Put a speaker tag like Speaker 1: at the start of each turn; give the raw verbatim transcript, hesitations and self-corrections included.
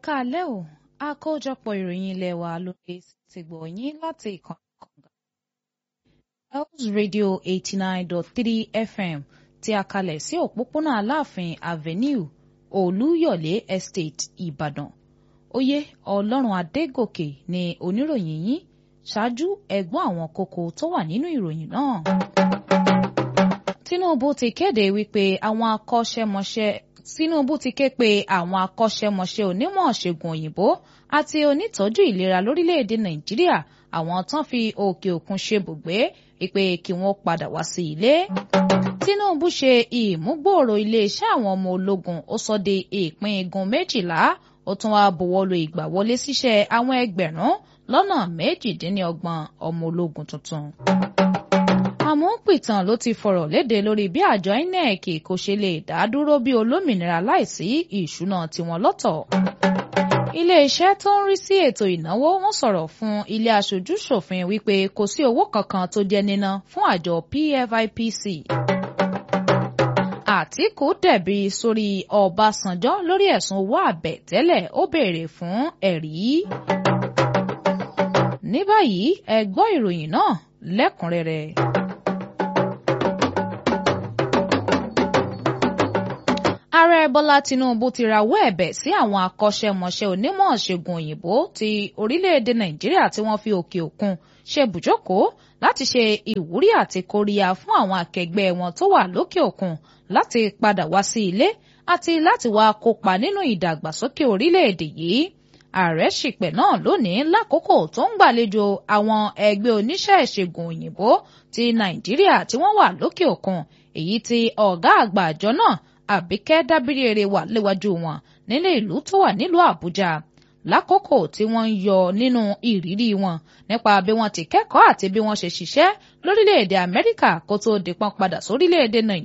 Speaker 1: káalẹ́ o àkójọpọ̀ ìròyìn ilé wa lórí ti gbọ̀nyìn láti ìkànnì kọ̀ǹgà Ells Radio eighty nine dot three F M tí a kalẹ̀ sí òpópónà Aláàfin Avenue Olúyọ̀lé Estate Ìbàdàn. Oyè Ọlọ́run Adégòkè ni oníròyìn yín. Ṣáájú ẹgbọ́n àwọn kókó tó wà nínú ìròyìn náà. Tinubu ti kéde wípé àwọn akọ́ṣẹ́mọṣẹ́ Tinubu ti ké pe àwọn akọ́ṣẹ́mọṣẹ́ onímọ̀ ṣègùn òyìnbó àti onítọ́jú ìlera lórílẹ̀‐èdè Nàìjíríà àwọn tán fi òkè òkun ṣe bùgbé wípé kí wọ́n padà wá sí ilé. Tinubu ṣe ìmúgbòòrò iléeṣẹ́ àwọn ọmọ ológun ó sọ de ìpín igun méjìlá ó tún wá buwọ́lu ìgbàwọlé síṣẹ́ àwọn ẹgbẹ̀rún lọ́nà méjìdínlọ́gbọ̀n ọmọ ológun tuntun. Amúpìtàn ló ti fọ̀rọ̀ léde lórí bí àjọ I N E C kò ṣe lè dá dúró bí olómìnira láìsí ìṣúná tiwọn lọ́tọ̀. Ilé-iṣẹ́ tó ń rí sí ètò ìnáwó wọ́n sọ̀rọ̀ fún ilé aṣojú-ṣòfin wípé kò sí owó kankan tó jẹ́ níná fún àjọ P F I P C. Àtíkù dẹ̀bi sórí Ọbásanjọ́ lórí ẹ̀sùn owó àbẹ̀tẹ́lẹ̀ ó béèrè fún ẹ̀rí. Ní báyìí ẹ gbọ́ ìròyìn náà lẹ́kùnrẹ́rẹ́. Ààrẹ Bọ́lá Tinubu ti rawọ́ ẹ̀bẹ̀ sí àwọn akọ́ṣẹ́mọṣẹ́ onímọ̀ ṣègùn òyìnbó ti orílẹ̀-èdè Nàìjíríà tí wọ́n fi òkè òkun ṣe bùjókòó láti ṣe ìwúrí àti kóríyá fún àwọn akẹgbẹ́ wọn tó wà lókè òkun láti padà wá sí ilé àti láti wá kópa nínú ìdàgbàsókè orílẹ̀-èdè yìí. Ààrẹ ṣìpẹ̀ náà lónìí lákòókò tó ń gbàlejò àwọn ẹgbẹ́ oníṣẹ́ ìṣègùn òyìnbó ti Nàìjíríà tí wọ́n wà lókè òkun èyí tí ọ̀gá àgbà àjọ náà Àbíkẹ́ Dábírére wà léwájú wọn nílé ìlú tó wà nílùú Àbújá lákòókò tí wọ́n ń yọ nínú ìrírí wọn nípa bí wọ́n ti kẹ́kọ̀ọ́ àti bí wọ́n ṣe ṣiṣẹ́ lórílẹ̀‐èdè Amẹ́ríkà kó tó di pọ́n padà sórílẹ̀‐èdè Nàìjíríà.